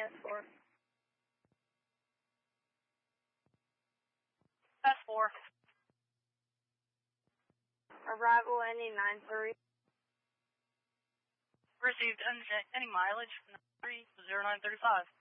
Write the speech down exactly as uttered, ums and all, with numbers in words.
S four. S four. Arrival ending nine three. Received unchecked. Any mileage? three zero nine thirty five.